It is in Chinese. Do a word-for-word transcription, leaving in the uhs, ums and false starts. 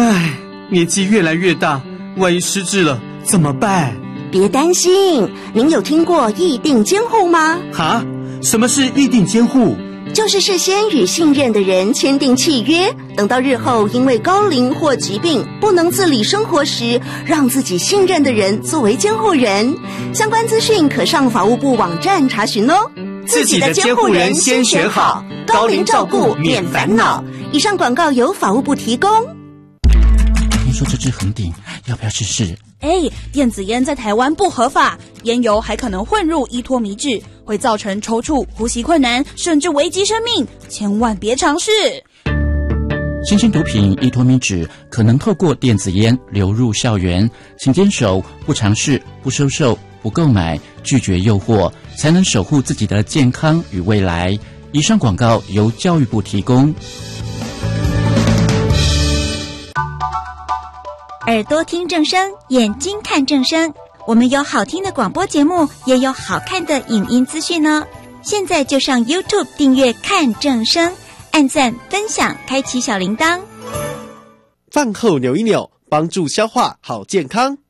唉，年纪越来越大，万一失智了怎么办？ 别担心，您有听过议定监护吗？ 哈？什么是议定监护？ 就是事先与信任的人签订契约，等到日后因为高龄或疾病不能自理生活时，让自己信任的人作为监护人。相关资讯可上法务部网站查询哦。 自己的监护人先选好，高龄照顾免烦恼。 以上广告由法务部提供。 听说这支恒鼎要不要试试？ 哎，电子烟在台湾不合法，烟油还可能混入依托米脂，会造成抽搐、呼吸困难，甚至危及生命，千万别尝试。 新型毒品依托米脂可能透过电子烟流入校园，请坚守不尝试、不收受、不购买，拒绝诱惑，才能守护自己的健康与未来。以上广告由教育部提供。 耳朵听正声，眼睛看正声。我们有好听的广播节目，也有好看的影音资讯哦。现在就上 YouTube 订阅看正声，按赞、分享，开启小铃铛。 饭后扭一扭，帮助消化好健康。